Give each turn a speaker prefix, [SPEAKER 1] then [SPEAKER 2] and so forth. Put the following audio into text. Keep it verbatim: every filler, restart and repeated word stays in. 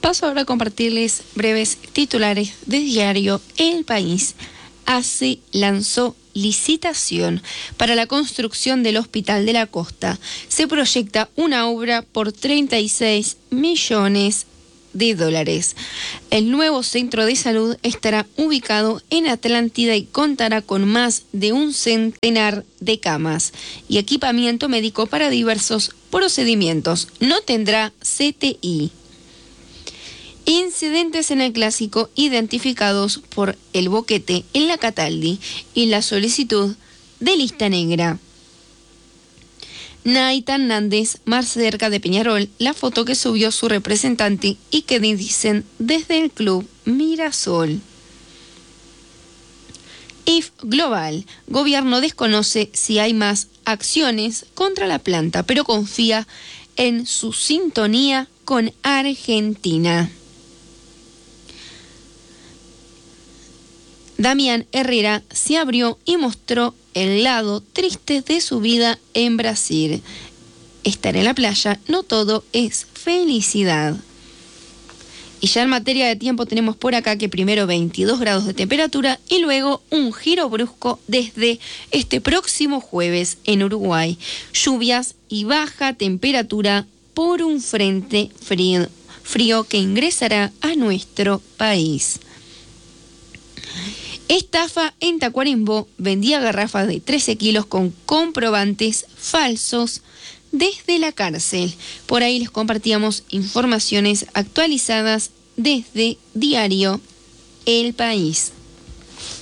[SPEAKER 1] Paso ahora a compartirles breves titulares de diario El País. A C E lanzó licitación para la construcción del Hospital de la Costa. Se proyecta una obra por treinta y seis millones de dólares. El nuevo centro de salud estará ubicado en Atlántida y contará con más de un centenar de camas y equipamiento médico para diversos procedimientos. No tendrá C T I. Incidentes en el Clásico identificados por el boquete en la Cataldi y la solicitud de lista negra. Naitan Nández, más cerca de Peñarol, la foto que subió su representante y que dicen desde el club Mirasol. I F Global, gobierno desconoce si hay más acciones contra la planta, pero confía en su sintonía con Argentina. Damián Herrera se abrió y mostró el lado triste de su vida en Brasil. Estar en la playa, no todo es felicidad. Y ya en materia de tiempo tenemos por acá que primero veintidós grados de temperatura y luego un giro brusco desde este próximo jueves en Uruguay. Lluvias y baja temperatura por un frente frío, frío que ingresará a nuestro país. Estafa en Tacuarembó, vendía garrafas de trece kilos con comprobantes falsos desde la cárcel. Por ahí les compartíamos informaciones actualizadas desde Diario El País.